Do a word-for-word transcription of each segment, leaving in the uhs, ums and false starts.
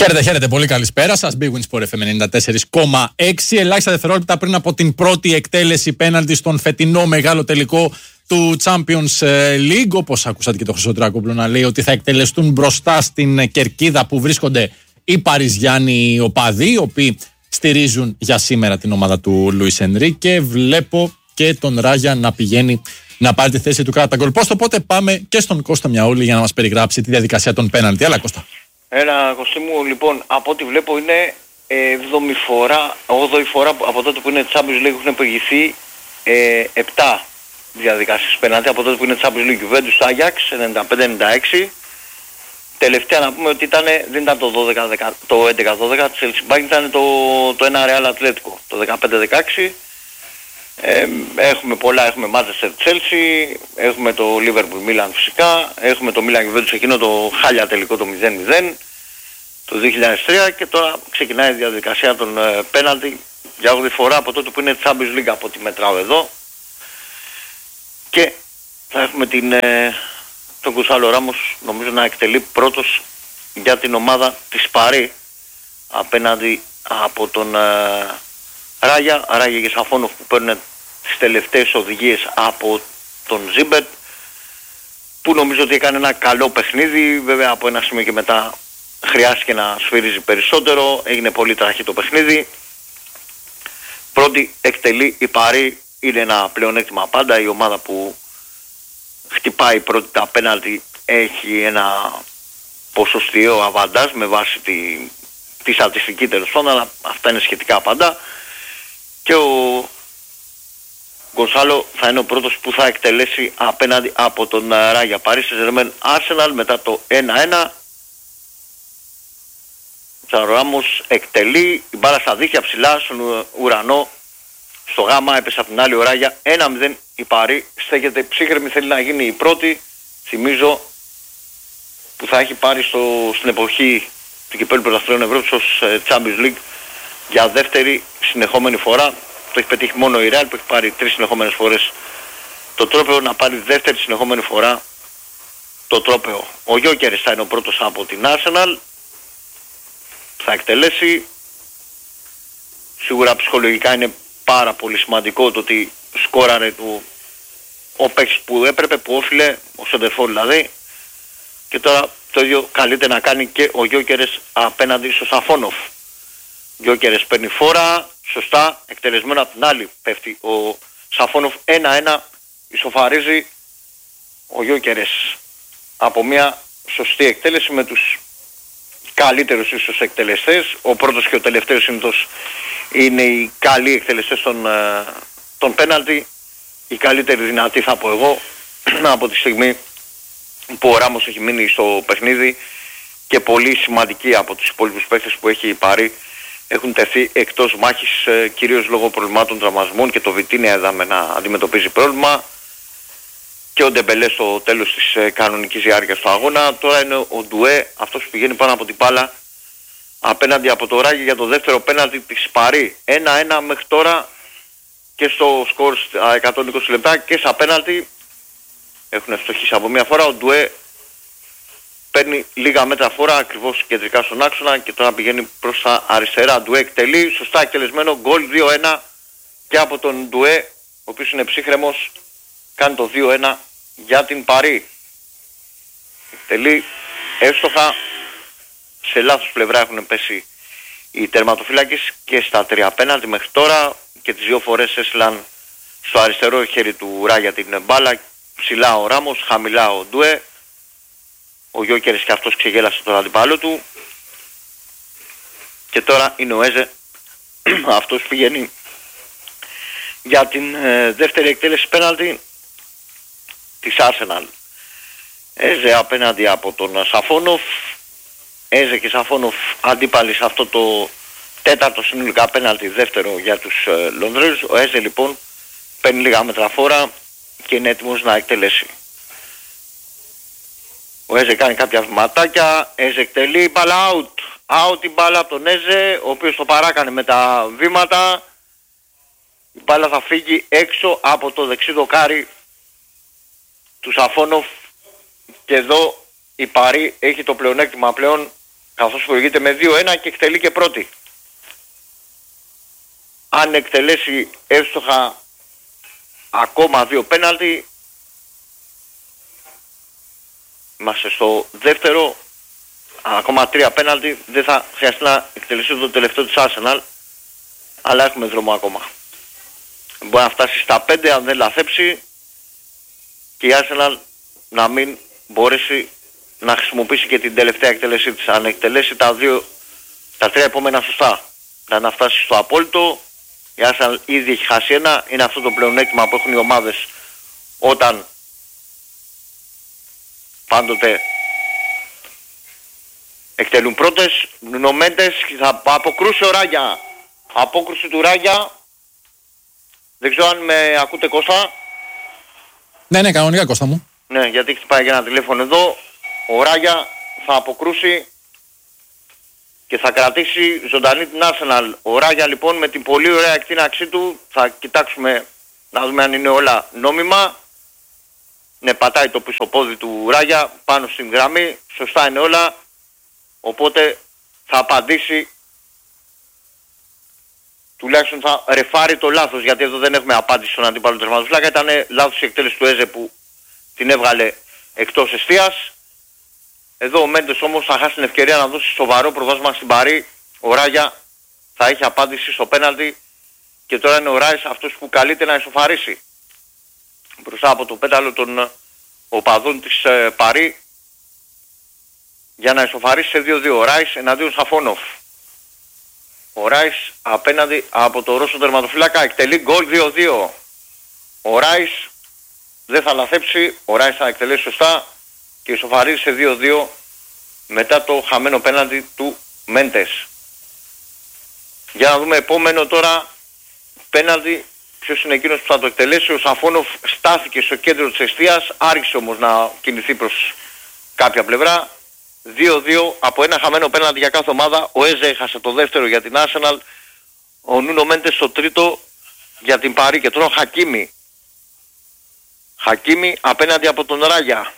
Χαίρετε, χαίρετε, πολύ καλησπέρα σας. Big Win Sport εφ εμ ενενήντα τέσσερα κόμμα έξι. Ελάχιστα δευτερόλεπτα πριν από την πρώτη εκτέλεση πέναλτι στον φετινό μεγάλο τελικό του Champions League. Όπως ακούσατε και το Χρυσοτράκουπλο να λέει ότι θα εκτελεστούν μπροστά στην κερκίδα που βρίσκονται οι Παριζιάνοι οπαδοί, οι οποίοι στηρίζουν για σήμερα την ομάδα του Λουίς Ενρίκε. Βλέπω και τον Ράγια να πηγαίνει να πάρει τη θέση του κατά γκολ. Πώς, οπότε πάμε και στον Κώστα Μιαούλη για να μας περιγράψει τη διαδικασία των πέναλτι. Έλα, Κώστα. Ένα Κωστή μου, λοιπόν, από ό,τι βλέπω είναι έβδομη φορά, όγδοη φορά από τότε που είναι Champions League έχουν προηγηθεί ε, επτά διαδικασίες πέναλτι από τότε που είναι Champions League. Juventus Ajax ενενήντα πέντε ενενήντα έξι. Τελευταία να πούμε ότι ήταν, δεν ήταν το, δώδεκα, το έντεκα δώδεκα της Chelsea Bank, ήταν το, το ένα Real Atletico, το δεκαπέντε δεκαέξι. Ε, έχουμε πολλά, έχουμε Manchester Chelsea, έχουμε το Liverpool Milan φυσικά, έχουμε το Milan Juventus εκείνο το χάλια τελικό το μηδέν μηδέν το δύο χιλιάδες τρία και τώρα ξεκινάει η διαδικασία των πέναλτι ε, για όγδοη φορά από τότε που είναι Champions League από ό,τι μετράω εδώ και θα έχουμε την, ε, τον Γκονσάλο Ράμος νομίζω να εκτελεί πρώτος για την ομάδα της Παρί απέναντι από τον ε, Ράγια, Ράγια και Σαφόνοφ που παίρνουν τις τελευταίες οδηγίες από τον Ζίμπερτ που νομίζω ότι έκανε ένα καλό παιχνίδι. Βέβαια από ένα σημείο και μετά χρειάστηκε να σφυρίζει περισσότερο, έγινε πολύ τραχή το παιχνίδι. Πρώτη εκτελεί η Παρί, είναι ένα πλεονέκτημα πάντα, η ομάδα που χτυπάει πρώτη τα πέναλτι έχει ένα ποσοστιαίο αβαντάζ με βάση τη, τη στατιστική τέλος πάντων, αλλά αυτά είναι σχετικά πάντα. Και ο Γκονσάλο θα είναι ο πρώτος που θα εκτελέσει απέναντι από τον Ράγια. Paris Saint-Germain Arsenal μετά το ένα ένα. Ο Ράμος εκτελεί, η μπάλα στα δίχτυα ψηλά στον ουρανό. Στο γάμα έπεσε από την άλλη ο Ράγια. ένα μηδέν η Παρί στέκεται ψύχρεμη, θέλει να γίνει η πρώτη. Θυμίζω που θα έχει πάρει στο, στην εποχή του Κυπέλλου Πρωταθλητών Ευρώπης ως Champions League για δεύτερη συνεχόμενη φορά. Το έχει πετύχει μόνο η Real που έχει πάρει τρεις συνεχόμενες φορές το τρόπαιο, να πάρει δεύτερη συνεχόμενη φορά το τρόπαιο. Ο Γιόκερες θα είναι ο πρώτος από την Arsenal, θα εκτελέσει. Σίγουρα ψυχολογικά είναι πάρα πολύ σημαντικό το ότι σκόραρε του ο παίκτης που έπρεπε, που όφιλε, ο Σεντερφόρ δηλαδή, και τώρα το ίδιο καλείται να κάνει και ο Γιόκερες απέναντι στο Σαφόνοφ. Γιόκερες παίρνει φόρα, σωστά, εκτελεσμένο από την άλλη πέφτει ο Σαφόνοφ ένα ένα, ισοφαρίζει ο Γιόκερες από μια σωστή εκτέλεση με τους καλύτερους ίσως εκτελεστές. Ο πρώτος και ο τελευταίος συνήθως είναι οι καλοί εκτελεστές των, των πέναλτι, οι καλύτεροι δυνατοί θα πω εγώ από τη στιγμή που ο Ράμος έχει μείνει στο παιχνίδι και πολύ σημαντικοί από τους υπόλοιπους παίκτες που έχει πάρει έχουν τεθεί εκτός μάχης ε, κυρίως λόγω προβλημάτων τραυματισμών και το Βιτίνια είδαμε να αντιμετωπίζει πρόβλημα και ο Ντεμπελέ στο τέλος της ε, κανονικής διάρκειας του αγώνα. Τώρα είναι ο Ντουέ αυτός που πηγαίνει πάνω από την μπάλα απέναντι από το Ράγι για το δεύτερο πέναλτι της Παρί. ένα ένα μέχρι τώρα και στο σκορ στα εκατόν είκοσι λεπτά και στα πέναλτι έχουν ευστοχίσει από μια φορά. Ο Ντουέ παίρνει λίγα μέτρα φόρα ακριβώς κεντρικά στον άξονα και τώρα πηγαίνει προς τα αριστερά. Ντουέ εκτελεί, σωστά εκτελεσμένο, γκολ δύο ένα και από τον Ντουέ, ο οποίος είναι ψύχρεμος, κάνει το δύο ένα για την Παρί. Εκτελεί εύστοχα, σε λάθος πλευρά έχουν πέσει οι τερματοφύλακες και στα τρία πέναλτι μέχρι τώρα και τις δύο φορές έστειλαν στο αριστερό χέρι του Ράγια την μπάλα. Ψηλά ο Ράμος, χαμηλά ο Ντουέ. Ο Γιόκερης και αυτός ξεγέλασε τον αντιπάλο του. Και τώρα είναι ο Έζε αυτός πηγαίνει για την ε, δεύτερη εκτέλεση πέναλτι της Arsenal. Έζε απέναντι από τον Σαφόνοφ. Έζε και Σαφόνοφ αντίπαλοι σε αυτό το τέταρτο συνολικά πέναλτι, δεύτερο για τους ε, Λονδρέζους. Ο Έζε λοιπόν παίρνει λίγα μέτρα φόρα και είναι έτοιμος να εκτελέσει. Ο Έζε κάνει κάποια βηματάκια, Έζε εκτελεί, μπάλα out. Out η μπάλα από τον Έζε, ο οποίος το παράκανε με τα βήματα. Η μπάλα θα φύγει έξω από το δεξί δοκάρι του Σαφόνοφ και εδώ η Παρί έχει το πλεονέκτημα πλέον καθώς προηγείται με δύο ένα και εκτελεί και πρώτη. Αν εκτελέσει εύστοχα ακόμα δύο πέναλτι, είμαστε στο δεύτερο, ακόμα τρία πέναλτι, δεν θα χρειαστεί να εκτελεστεί το τελευταίο της Arsenal, αλλά έχουμε δρόμο ακόμα. Μπορεί να φτάσει στα πέντε αν δεν λαθέψει και η Arsenal να μην μπορέσει να χρησιμοποιήσει και την τελευταία εκτέλεσή της. Αν εκτελέσει τα, δύο, τα τρία επόμενα σωστά, δηλαδή να φτάσει στο απόλυτο, η Arsenal ήδη έχει χάσει ένα. Είναι αυτό το πλεονέκτημα που έχουν οι ομάδες όταν πάντοτε εκτελούν πρώτες. Νούνο Μέντες θα αποκρούσει ο Ράγια. Απόκρουση του Ράγια. Δεν ξέρω αν με ακούτε, Κώστα. Ναι, ναι, κανονικά, Κώστα μου. Ναι, γιατί χτυπάει για ένα τηλέφωνο εδώ. Ο Ράγια θα αποκρούσει και θα κρατήσει ζωντανή την Arsenal. Ο Ράγια λοιπόν με την πολύ ωραία εκτείναξή του, θα κοιτάξουμε να δούμε αν είναι όλα νόμιμα. Ναι, πατάει το πίσω πόδι του Ράγια πάνω στην γραμμή, σωστά είναι όλα, οπότε θα απαντήσει, τουλάχιστον θα ρεφάρει το λάθος, γιατί εδώ δεν έχουμε απάντηση στον αντίπαλο τερματοφύλακα. Ήταν λάθος η εκτέλεση του Έζε που την έβγαλε εκτός εστίας. Εδώ ο Μέντες όμως θα χάσει την ευκαιρία να δώσει σοβαρό προβάσμα στην Παρί. Ο Ράγια θα έχει απάντηση στο πέναλτι και τώρα είναι ο Ράις αυτός που καλείται να ισοφαρίσει μπροστά από το πέταλο των οπαδών της ε, Παρί για να ισοφαρίσει σε δύο δύο. Ο Ράις εναντίον Σαφόνοφ. Ο Ράις απέναντι από το Ρώσο τερματοφύλακα εκτελεί γκολ δύο δύο. Ο Ράις δεν θα λαθέψει, ο Ράις θα εκτελέσει σωστά και ισοφαρίζει σε δύο δύο μετά το χαμένο πέναλτι του Μέντες. Για να δούμε επόμενο τώρα πέναλτι, ποιος είναι εκείνος που θα το εκτελέσει. Ο Σαφόνοφ στάθηκε στο κέντρο της εστίας, άρχισε όμως να κινηθεί προς κάποια πλευρά. δύο δύο από ένα χαμένο πέναλτι για κάθε ομάδα. Ο Έζε έχασε το δεύτερο για την Arsenal, ο Νούνο Μέντες το τρίτο για την Παρί. Και τώρα ο Χακίμι. Χακίμι απέναντι από τον Ράγια.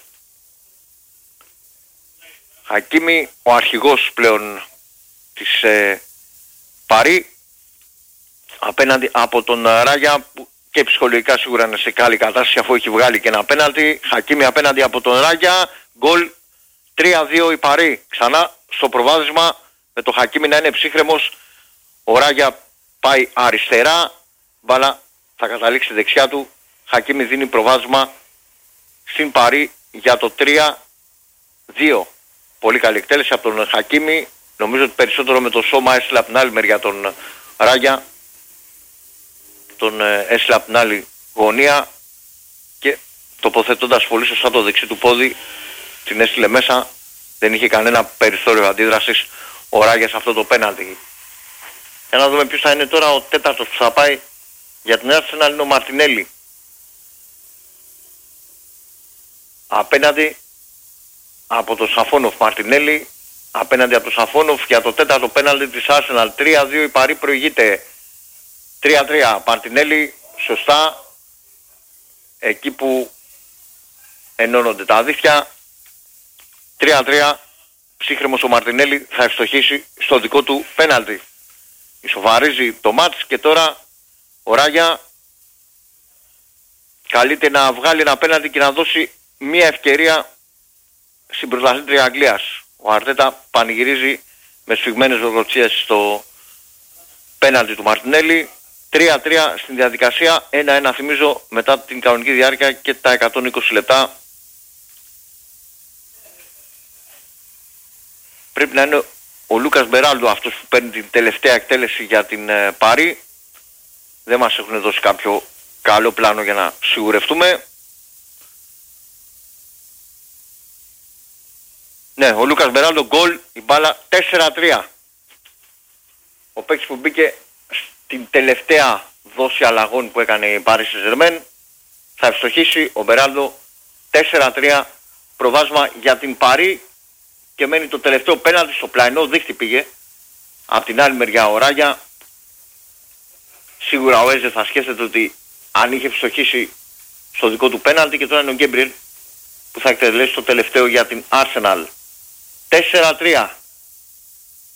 Χακίμι, ο αρχηγός πλέον της ε, Παρί, απέναντι από τον Ράγια που και ψυχολογικά σίγουρα είναι σε καλή κατάσταση αφού έχει βγάλει και ένα πέναλτι. Χακίμι απέναντι από τον Ράγια, γκολ τρία δύο η Παρί. Ξανά στο προβάδισμα με το Χακίμι να είναι ψύχρεμος. Ο Ράγια πάει αριστερά, μπάλα θα καταλήξει δεξιά του. Χακίμι δίνει προβάδισμα στην Παρί για το τρία δύο. Πολύ καλή εκτέλεση από τον Χακίμι. Νομίζω ότι περισσότερο με το σώμα έστειλε από την άλλη μεριά τον Ράγια. Τον έστειλε από την άλλη γωνία και τοποθετώντας πολύ σωστά το δεξί του πόδι την έστειλε μέσα. Δεν είχε κανένα περιθώριο αντίδρασης ο Ράγια σε αυτό το πέναλτι. Για να δούμε ποιος θα είναι τώρα ο τέταρτος που θα πάει για την Arsenal. Είναι ο Μαρτινέλη. Απέναντι από τον Σαφόνοφ. Μαρτινέλη απέναντι από τον Σαφόνοφ για το τέταρτο πέναλτι της Arsenal. τρία δύο η Παρί προηγείται. τρία τρία. Μαρτινέλη σωστά εκεί που ενώνονται τα αδίφια. τρία τρία. Ψύχρεμος ο Μαρτινέλη θα ευστοχίσει στο δικό του πέναλτι. Ισοβαρίζει το μάτς και τώρα ο Ράγια καλείται να βγάλει ένα πέναλτι και να δώσει μία ευκαιρία στην πρωταθλήτρια Αγγλίας. Ο Αρτέτα πανηγυρίζει με σφιγμένες λογοτσίες στο πέναλτι του Μαρτινέλη. τρία τρία στην διαδικασία, ένα ένα θυμίζω μετά την κανονική διάρκεια και τα εκατόν είκοσι λεπτά. Πρέπει να είναι ο Λούκας Μπεράλντο αυτός που παίρνει την τελευταία εκτέλεση για την ε, Παρί. Δεν μας έχουν δώσει κάποιο καλό πλάνο για να σιγουρευτούμε. Ναι, ο Λούκας Μπεράλντο γκολ, η μπάλα τέσσερα τρία. Ο παίκτης που μπήκε στην τελευταία δόση αλλαγών που έκανε η Paris Saint-Germain θα ευστοχίσει. Ο Μπεράλντο τέσσερα τρία προβάσμα για την Παρί και μένει το τελευταίο πέναλτι στο πλαϊνό δίχτυ πήγε. Απ' την άλλη μεριά ο Ράγια. Σίγουρα ο Έζε θα σκέφτεται ότι αν είχε ευστοχίσει στο δικό του πέναλτι και τώρα είναι ο Γκέμπριελ που θα εκτελέσει το τελευταίο για την Arsenal. τέσσερα τρία.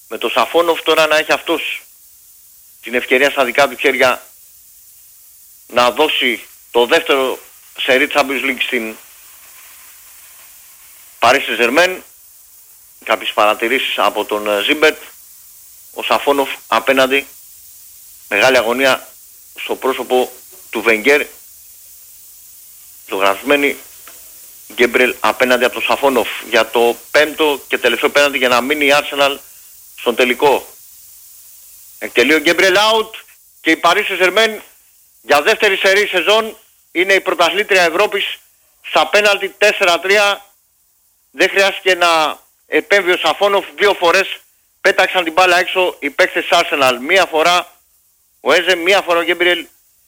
με το Σαφόνοφ τώρα να έχει αυτός την ευκαιρία στα δικά του χέρια να δώσει το δεύτερο σερί Champions League στην Paris Saint-Germain. Κάποιες παρατηρήσεις από τον Ζίμπερτ. Ο Σαφόνοφ απέναντι, μεγάλη αγωνία στο πρόσωπο του Βενγκέρ, ζωγραφισμένη Γκέμπρελ απέναντι από τον Σαφόνοφ για το πέμπτο και τελευταίο πέναντι για να μείνει η Arsenal στον τελικό. Εκτελεί ο Γκέμπρελ out και η Paris Saint-Germain για δεύτερη σερί σεζόν είναι η πρωταθλήτρια Ευρώπης στα πέναλτι τέσσερα τρία. Δεν χρειάστηκε να επέμβει ο Σαφόνοφ, δύο φορές πέταξαν την μπάλα έξω οι παίκτες της Arsenal. Μία φορά ο Έζε, μία φορά ο Γκέμπρελ.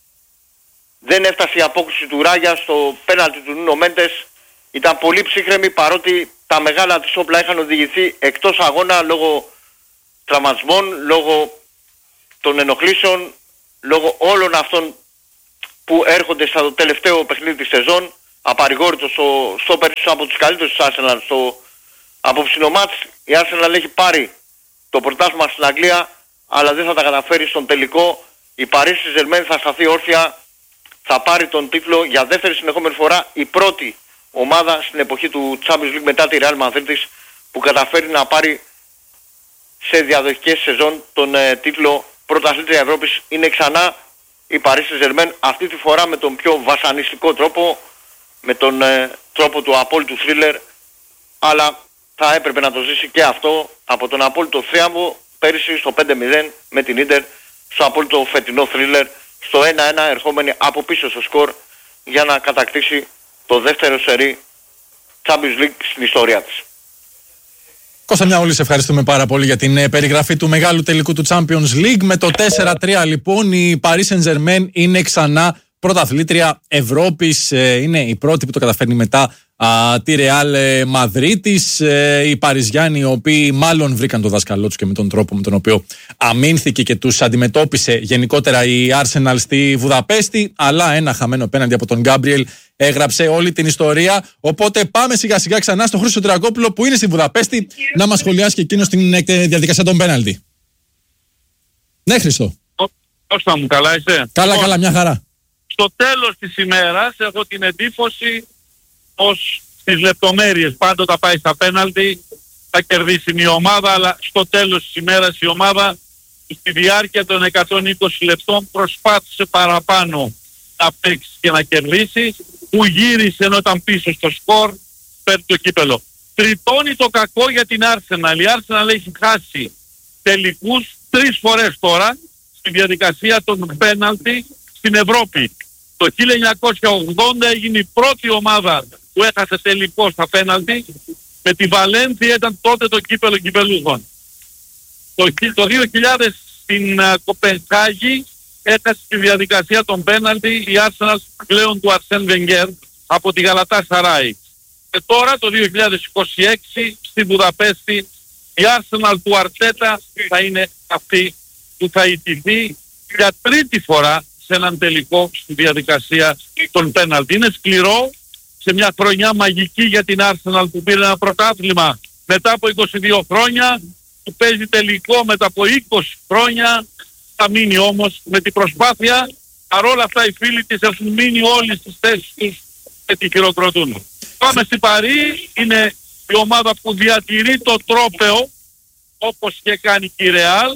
Δεν έφτασε η απόκριση του Ράγια στο πέναλτι του Νούνο Μέντες. Ήταν πολύ ψύχρεμη, παρότι τα μεγάλα της όπλα είχαν οδηγηθεί εκτός αγώνα λόγω τραυματισμών, λόγω των ενοχλήσεων, λόγω όλων αυτών που έρχονται στο τελευταίο παιχνίδι της σεζόν. Απαρηγόρητος στο, στο περισσότερο από τους καλύτερους της Arsenal στο απόψινο μάτς. Η Arsenal έχει πάρει το πρωτάθλημα στην Αγγλία, αλλά δεν θα τα καταφέρει στον τελικό. Η Paris Saint-Germain θα σταθεί όρθια, θα πάρει τον τίτλο για δεύτερη συνεχόμενη φορά, η πρώτη ομάδα στην εποχή του Champions League μετά τη Real Madrid που καταφέρει να πάρει σε διαδοχικές σεζόν τον ε, τίτλο πρωταθλήτρια Ευρώπης. Είναι ξανά η Paris Saint-Germain, αυτή τη φορά με τον πιο βασανιστικό τρόπο, με τον ε, τρόπο του απόλυτου θρίλερ, αλλά θα έπρεπε να το ζήσει και αυτό από τον απόλυτο θρίαμβο πέρυσι στο πέντε μηδέν με την Ίντερ, στο απόλυτο φετινό θρίλερ στο ένα ένα, ερχόμενη από πίσω στο σκορ για να κατακτήσει το δεύτερο σερί Champions League στην ιστορία της. Κώστα Μιαούλη, σε ευχαριστούμε πάρα πολύ για την περιγραφή του μεγάλου τελικού του Champions League. Με το τέσσερα τρία λοιπόν η Paris Saint-Germain είναι ξανά πρωταθλήτρια Ευρώπης. Είναι η πρώτη που το καταφέρνει μετά α, τη Real Μαδρίτης. Ε, οι Παριζιάνοι, οι οποίοι μάλλον βρήκαν το δάσκαλό τους και με τον τρόπο με τον οποίο αμήνθηκε και τους αντιμετώπισε γενικότερα η Arsenal στη Βουδαπέστη, αλλά ένα χαμένο πέναντι από τον Γκάμπριελ έγραψε όλη την ιστορία. Οπότε πάμε σιγά σιγά ξανά στον Χρήστο Τριακόπουλο που είναι στη Βουδαπέστη να μας σχολιάσει και εκείνο την διαδικασία των πέναλτι. Ναι, Χρήστο. Κώστα μου, καλά είσαι? Καλά, καλά, μια χαρά. Στο τέλος της ημέρας έχω την εντύπωση πως στις λεπτομέρειες πάντοτε πάει στα πέναλτι, θα κερδίσει η ομάδα, αλλά στο τέλος της ημέρας η ομάδα στη διάρκεια των εκατόν είκοσι λεπτών προσπάθησε παραπάνω να παίξει και να κερδίσει, που γύρισε ενώ ήταν πίσω στο σκορ, παίρνει το κύπελο. Τριτώνει το κακό για την Arsenal. Η Arsenal έχει χάσει τελικούς τρεις φορές τώρα στη διαδικασία των πέναλτι στην Ευρώπη. Το χίλια εννιακόσια ογδόντα έγινε η πρώτη ομάδα που έχασε τελικό στα πέναλτι. Με τη Βαλένθια ήταν τότε το κύπελο κυπελούχων. Το, το δύο χιλιάδες στην uh, Κοπενχάγη έχασε τη διαδικασία των πέναλτι η Arsenal πλέον του Αρσέν Βενγκέρ από τη Γαλατάσαράι. Και τώρα το δύο χιλιάδες είκοσι έξι στη Βουδαπέστη η Arsenal του Αρτέτα θα είναι αυτή που θα ιτηθεί για τρίτη φορά σε έναν τελικό στη διαδικασία των πέναλτι. Είναι σκληρό σε μια χρονιά μαγική για την Arsenal που πήρε ένα πρωτάθλημα μετά από είκοσι δύο χρόνια, που παίζει τελικό μετά από είκοσι χρόνια. Θα μείνει όμως με την προσπάθεια. Παρόλα αυτά οι φίλοι της έχουν μείνει όλοι στις θέσεις τους και τη χειροκροτούν. Πάμε στην Παρί, είναι η ομάδα που διατηρεί το τρόπαιο όπως και κάνει και η Real.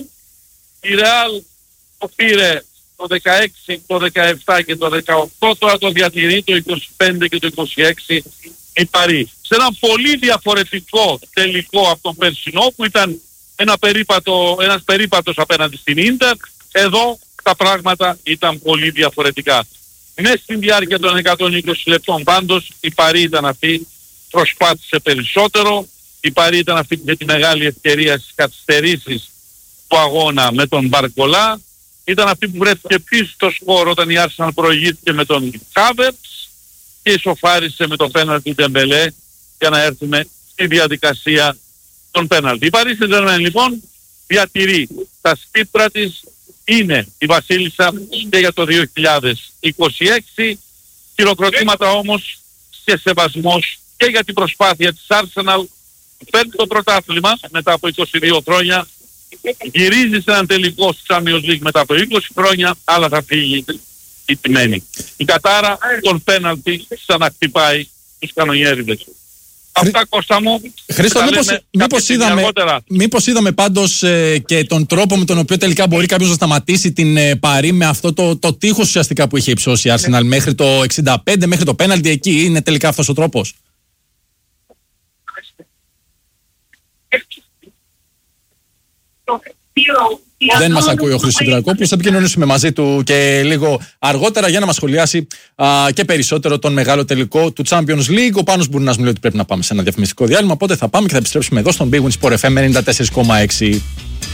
Η Real το πήρε το δεκαέξι, το δεκαεπτά και το δεκαοκτώ, τώρα το διατηρεί το είκοσι πέντε και το είκοσι έξι η Παρί. Σε ένα πολύ διαφορετικό τελικό από τον περσινό που ήταν ένα περίπατο, ένας περίπατος απέναντι στην Ίντερ, εδώ τα πράγματα ήταν πολύ διαφορετικά. Μέσα στην διάρκεια των εκατόν είκοσι λεπτών πάντως η Παρί ήταν αυτή, προσπάθησε περισσότερο, η Παρί ήταν αυτή με τη μεγάλη ευκαιρία στις καθυστερήσεις του αγώνα με τον Μπαρκολά, ήταν αυτή που βρέθηκε πίσω στο σκορ όταν η Arsenal προηγήθηκε με τον Χάβερτς και ισοφάρισε με το πέναλτι του Ντεμπελέ για να έρθουμε στη διαδικασία των πέναλτι. Η Paris Saint-Germain λοιπόν διατηρεί τα σπίτρα της, είναι η βασίλισσα και για το δύο χιλιάδες είκοσι έξι, χειροκροτήματα όμως και σεβασμός και για την προσπάθεια της Arsenal που παίρνει το πρωτάθλημα μετά από είκοσι δύο χρόνια γυρίζει σε έναν τελικό στη Champions League μετά από είκοσι χρόνια, αλλά θα φύγει η τιμένη. Η Κατάρα τον πέναλτι ξαναχτυπάει τους κανονιέριδες. Αυτά, Κώστα μου. Χρήστο, μήπως, μήπως, είδαμε, μήπως είδαμε πάντως ε, και τον τρόπο με τον οποίο τελικά μπορεί κάποιος να σταματήσει την ε, Παρί με αυτό το, το τείχος ουσιαστικά που είχε υψώσει η Arsenal μέχρι το εξήντα πέντε, μέχρι το πέναλτι. Εκεί είναι τελικά αυτός ο τρόπος. Δεν μας ακούει ο Χρήστος Σιδηρακόπουλος. Θα επικοινωνήσουμε μαζί του και λίγο αργότερα για να μας σχολιάσει α, και περισσότερο τον μεγάλο τελικό του Champions League. Ο Πάνος Μπουρνάς μου λέει ότι πρέπει να πάμε σε ένα διαφημιστικό διάλειμμα. Οπότε θα πάμε και θα επιστρέψουμε εδώ στον Big Win Sport εφ εμ ενενήντα τέσσερα κόμμα έξι.